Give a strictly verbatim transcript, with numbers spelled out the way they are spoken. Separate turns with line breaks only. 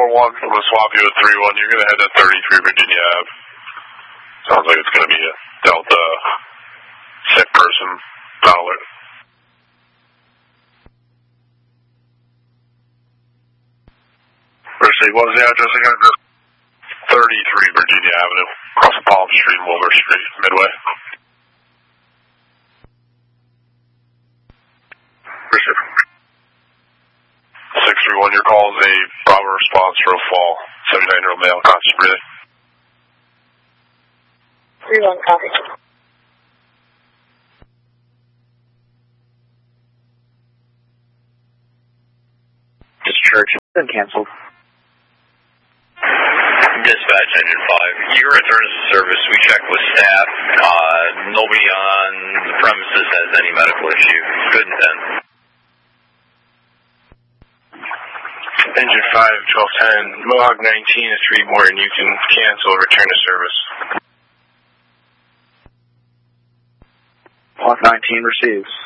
four one, I'm going to swap you with three one. You're going to head to thirty-three Virginia Avenue. Sounds like it's going to be a Delta sick person ballot. Firstly, what was the address again? thirty-three Virginia Avenue, across Palm Street and Wilbur Street, Midway. six three one, your call is a Bravo response for a fall. seventy-nine-year-old male, conscious breathing.
three one, copy.
Discharge has been canceled.
Dispatch Engine five. You return to service. We checked with staff. Uh, nobody on the premises has any medical issue. Good and ten.
Engine five, twelve ten. Mohawk nineteen is reborn. You can cancel return to service.
Mohawk nineteen receives.